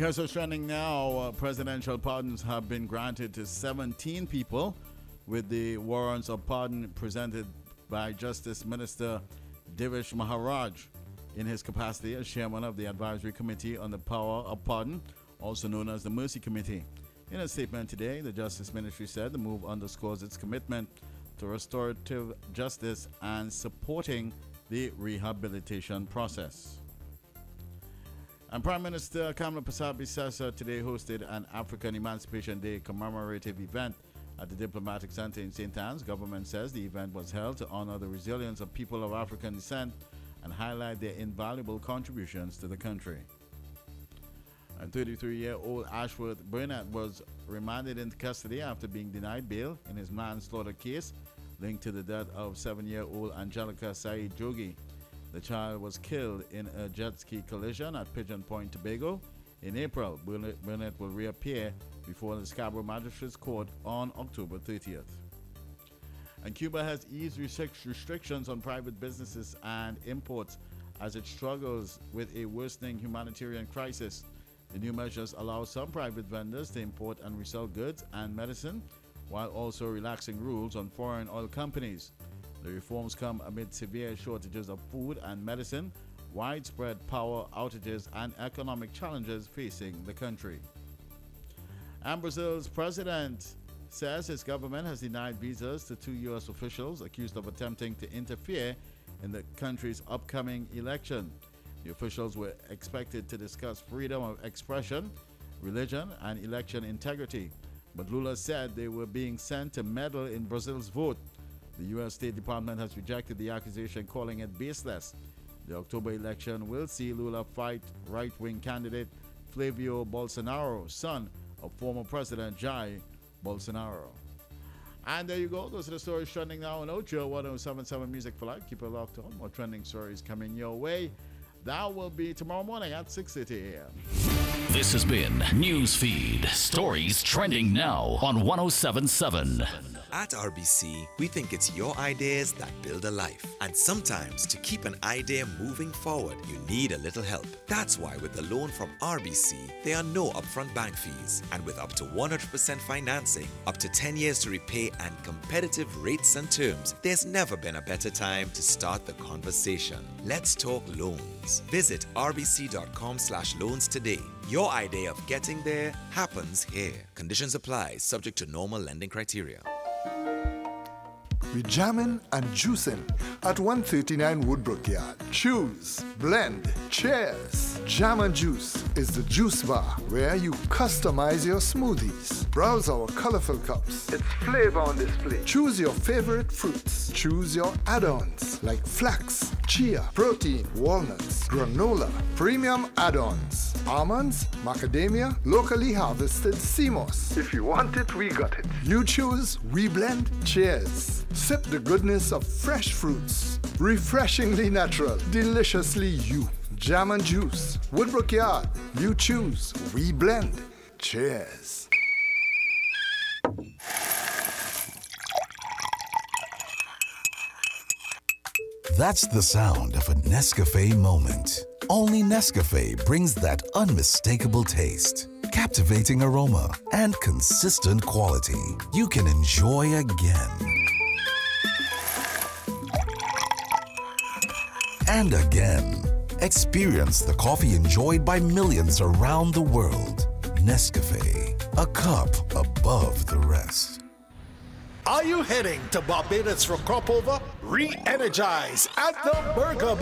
Here's what's trending now. Presidential pardons have been granted to 17 people with the warrants of pardon presented by Justice Minister Devesh Maharaj in his capacity as chairman of the Advisory Committee on the Power of Pardon, also known as the Mercy Committee. In a statement today, the Justice Ministry said the move underscores its commitment to restorative justice and supporting the rehabilitation process. And Prime Minister Kamla Persad-Bissessar today hosted an African Emancipation Day commemorative event at the Diplomatic Center in St. Anne's. Government says the event was held to honor the resilience of people of African descent and highlight their invaluable contributions to the country. And 33-year-old Ashworth Burnett was remanded into custody after being denied bail in his manslaughter case linked to the death of 7-year-old Angelica Saeed Jogi. The child was killed in a jet ski collision at Pigeon Point, Tobago. In April, Burnett will reappear before the Scarborough Magistrates Court on October 30th. And Cuba has eased restrictions on private businesses and imports as it struggles with a worsening humanitarian crisis. The new measures allow some private vendors to import and resell goods and medicine, while also relaxing rules on foreign oil companies. The reforms come amid severe shortages of food and medicine, widespread power outages, and economic challenges facing the country. And Brazil's president says his government has denied visas to 2 U.S. officials accused of attempting to interfere in the country's upcoming election. The officials were expected to discuss freedom of expression, religion, and election integrity, but Lula said they were being sent to meddle in Brazil's vote. The U.S. State Department has rejected the accusation, calling it baseless. The October election will see Lula fight right-wing candidate Flavio Bolsonaro, son of former President Jair Bolsonaro. And there you go. Those are the stories trending now on Ocho 1077 Music for Life. Keep it locked on. More trending stories coming your way. That will be tomorrow morning at 6:30 a.m. This has been Newsfeed. Stories trending now on 1077. At RBC, we think it's your ideas that build a life. And sometimes, to keep an idea moving forward, you need a little help. That's why with the loan from RBC, there are no upfront bank fees. And with up to 100% financing, up to 10 years to repay, and competitive rates and terms, there's never been a better time to start the conversation. Let's talk loans. Visit rbc.com/loans today. Your idea of getting there happens here. Conditions apply, subject to normal lending criteria. We jamming and juicing at 139 Woodbrook Yard. Choose, blend, cheers. Jam and Juice is the juice bar where you customize your smoothies. Browse our colorful cups. It's flavor on display. Choose your favorite fruits. Choose your add-ons like flax, chia, protein, walnuts, granola, premium add-ons, almonds, macadamia, locally harvested CMOS. If you want it, we got it. You choose, we blend, cheers. Sip the goodness of fresh fruits. Refreshingly natural, deliciously you. Jam and Juice, Woodbrook Yard. You choose, we blend. Cheers. That's the sound of a Nescafe moment. Only Nescafe brings that unmistakable taste, captivating aroma, and consistent quality you can enjoy again and again. Experience the coffee enjoyed by millions around the world. Nescafe, a cup above the rest. Are you heading to Barbados for crop over? Re-energize at the Burger